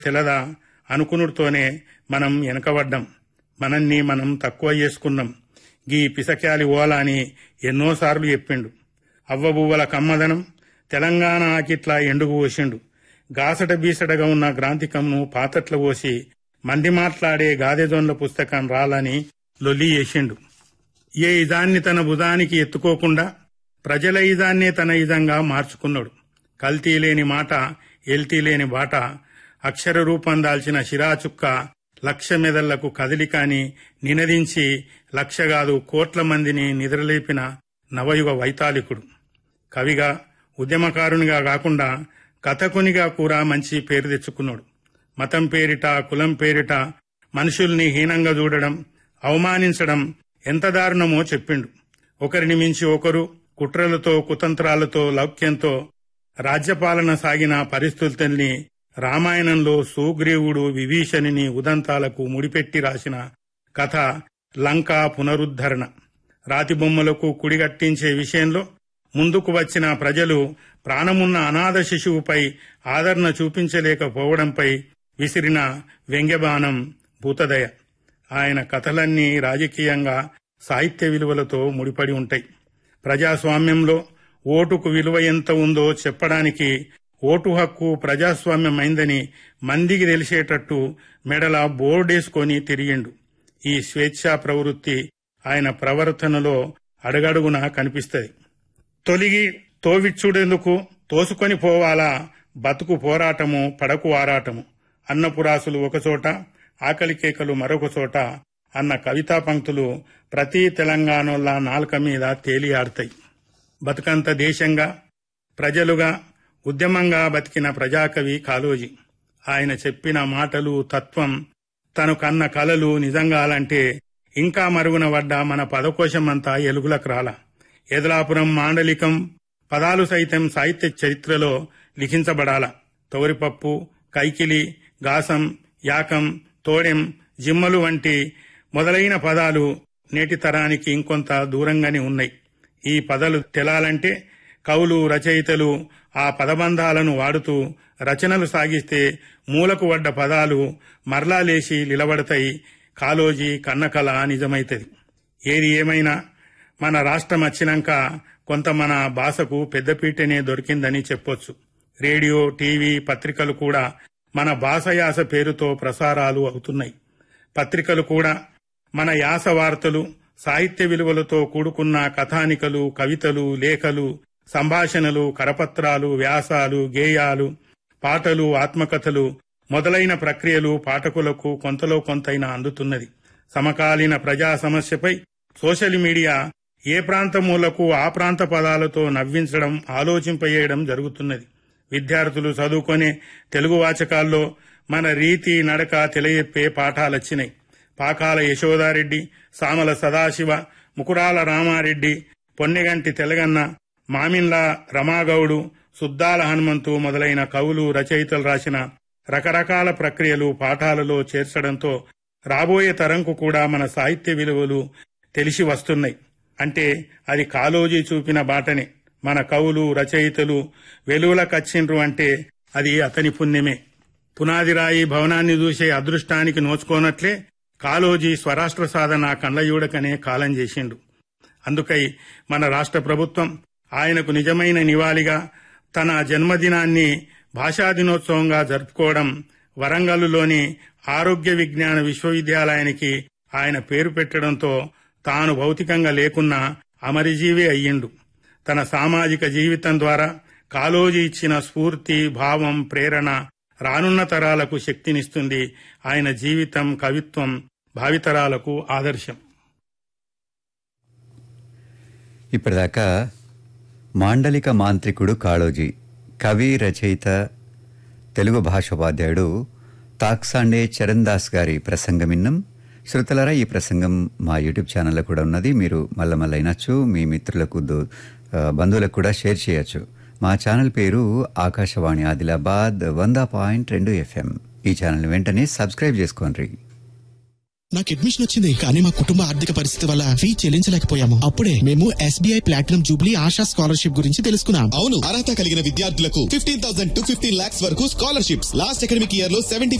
తెలదా అనుకునుడితోనే మనం వెనకబడ్డాం. మనల్ని మనం తక్కువ చేసుకున్నాం. గీ పిసక్యాలి ఓలా అని ఎన్నోసార్లు చెప్పిండు. అవ్వబువ్వల కమ్మదనం తెలంగాణ ఆకిట్లా ఎండుగు పోసిండు. గాసట బీసటగా ఉన్న గ్రాంథికంను పాతట్ల పోసి మంది మాట్లాడే గాదెదొన్ల పుస్తకం రాలని లొల్లి చేసిండు. ఏ ఇదాన్ని తన భుజానికి ఎత్తుకోకుండా ప్రజల ఇదాన్నే తన ఇదంగా మార్చుకున్నాడు. కల్తీ లేని మాట, ఎల్తీ లేని బాట, అక్షర రూపం దాల్చిన శిరాచుక్క లక్ష మెదళ్లకు కదిలికాని నినదించి లక్షగాదు కోట్ల మందిని నిద్రలేపిన నవయుగ వైతాళికుడు. కవిగా, ఉద్యమకారునిగా కాకుండా కథకునిగా కూడా మంచి పేరు తెచ్చుకున్నాడు. మతం పేరిట, కులం పేరిట మనుషుల్ని హీనంగా చూడడం, అవమానించడం ఎంత దారుణమో చెప్పిండు. ఒకరిని మించి ఒకరు కుట్రలతో, కుతంత్రాలతో, లౌక్యంతో రాజ్యపాలన సాగిన పరిస్థితుల్ని రామాయణంలో సుగ్రీవుడు విభీషణుని ఉదంతాలకు ముడిపెట్టి రాసిన కథ లంకా పునరుద్ధరణ. రాతి బొమ్మలకు కుడిగట్టించే విషయంలో ముందుకు వచ్చిన ప్రజలు ప్రాణమున్న అనాథ శిశువుపై ఆదరణ చూపించలేకపోవడంపై విసిరిన వ్యంగ్యబాణం భూతదయ. ఆయన కథలన్నీ రాజకీయంగా, సాహిత్య విలువలతో ముడిపడి ఉంటాయి. ప్రజాస్వామ్యంలో ఓటుకు విలువ ఎంత ఉందో చెప్పడానికి ఓటు హక్కు ప్రజాస్వామ్యమైందని మందికి తెలిసేటట్టు మెడల బోర్డేసుకొని తిరిగిండు. ఈ స్వేచ్ఛా ప్రవృత్తి ఆయన ప్రవర్తనలో అడుగడుగునా కనిపిస్తది. తొలిగి తోవిచ్చుడెందుకు, తోసుకొని పోవాలా, బతుకు పోరాటము, పడకు ఆరాటము, అన్నపురాసులు ఒకచోట, ఆకలి కేకలు మరొక చోట అన్న కవితా పంక్తులు ప్రతి తెలంగాణోళ్ళ నాలుక మీద తేలియాడతాయి. బతుకంత దేశంగా, ప్రజలుగా, ఉద్యమంగా బతికిన ప్రజాకవి కాళోజీ. ఆయన చెప్పిన మాటలు, తత్వం, తను కన్న కలలు నిజంగాలంటే ఇంకా మరుగున పడ్డ మన పదకోశమంతా ఎలుగులకు రాల. ఎదలాపురం మాండలికం పదాలు సైతం సాహిత్య చరిత్రలో లిఖించబడాల. తోరిపప్పు, కైకిలి, గాసం, యాకం, తోడెం, జిమ్మలు వంటి మొదలైన పదాలు నేటి తరానికి ఇంకొంత దూరంగానే ఉన్నాయి. ఈ పదాలు తెలాలంటే కవులు, రచయితలు ఆ పదబంధాలను వాడుతూ రచనలు సాగిస్తే మూలకు పడ్డ పదాలు మరలా లేచి నిలబడతాయి. కాళోజీ కన్నకల నిజమైతది. ఏది ఏమైనా మన రాష్ట్రం వచ్చినాక కొంత మన భాషకు పెద్దపీటనే దొరికిందని చెప్పొచ్చు. రేడియో, టీవీ, పత్రికలు కూడా మన భాష యాస పేరుతో ప్రసారాలు అవుతున్నాయి. పత్రికలు కూడా మన యాస వార్తలు, సాహిత్య విలువలతో కూడుకున్న కథానికలు, కవితలు, లేఖలు, సంభాషణలు, కరపత్రాలు, వ్యాసాలు, గేయాలు, పాటలు, ఆత్మకథలు మొదలైన ప్రక్రియలు పాఠకులకు కొంతలో కొంతైనా అందుతున్నది. సమకాలీన ప్రజా సమస్యపై సోషల్ మీడియా ఏ ప్రాంతమూలకు ఆ ప్రాంత పదాలతో నవ్వించడం, ఆలోచింపజేయడం జరుగుతున్నది. విద్యార్థులు చదువుకునే తెలుగు వాచకాల్లో మన రీతి నడక తెలియజెప్పే పాఠాలొచ్చినాయి. పాకాల యశోదారెడ్డి, సామల సదాశివ, ముకురాల రామారెడ్డి, పొన్నెగంటి తెలగన్న, మామిన్ల రమాగౌడు, సుద్దాల హనుమంతు మొదలైన కవులు, రచయితలు రాసిన రకరకాల ప్రక్రియలు పాఠాలలో చేర్చడంతో రాబోయే తరంకు కూడా మన సాహిత్య విలువలు తెలిసి వస్తున్నాయి. అంటే అది కాళోజీ చూపిన బాటనే. మన కవులు, రచయితలు వెలువలకచ్చిండ్రు అంటే అది అతని పుణ్యమే. పునాది రాయి భవనాన్ని చూసే అదృష్టానికి నోచుకోనట్లే కాళోజీ స్వరాష్ట్ర సాధన కండ్లయూడకనే కాలం చేసిండు. అందుకై మన రాష్ట్ర ప్రభుత్వం ఆయనకు నిజమైన నివాళిగా తన జన్మదినాన్ని భాషా దినోత్సవంగా జరుపుకోవడం, వరంగల్లులోని ఆరోగ్య విజ్ఞాన విశ్వవిద్యాలయానికి ఆయన పేరు పెట్టడంతో తాను భౌతికంగా లేకున్నా అమరజీవి అయ్యిండు. తన సామాజిక జీవితం ద్వారా కాళోజీ ఇచ్చిన స్ఫూర్తి, భావం, ప్రేరణ రానున్న తరాలకు శక్తినిస్తుంది. ఆయన జీవితం, కవిత్వం భావితరాలకు ఆదర్శం. ఇప్పటిదాకా మాండలిక మాంత్రికుడు కాళోజీ, కవి, రచయిత, తెలుగు భాషోపాధ్యాయుడు తాక్సాండే చరణ్ దాస్ గారి ప్రసంగం విన్నాం. శ్రోతలారా, ఈ ప్రసంగం మా యూట్యూబ్ ఛానల్లో కూడా ఉన్నది. మీరు మళ్ళీ వినొచ్చు. మీ మిత్రులకు, బంధువులకు కూడా షేర్ చేయొచ్చు. మా ఛానల్ పేరు ఆకాశవాణి ఆదిలాబాద్ 100.2 FM. ఈ ఛానల్ వెంటనే సబ్స్క్రైబ్ చేసుకోండి. నాకు అడ్మిషన్ వచ్చింది, కానీ మా కుటుంబ ఆర్థిక పరిస్థితి వల్ల ఫీ చెల్లించలేకపోయాము. అప్పుడే మేము SBI platinum Jubilee ASHA scholarship గురించి తెలుసుకున్నాం. అవును, అర్హత కలిగిన విద్యార్థులకు 15,000 to 15 lakhs వరకు స్కాలర్షిప్స్. లాస్ట్ అకాడమిక్ ఇయర్ లో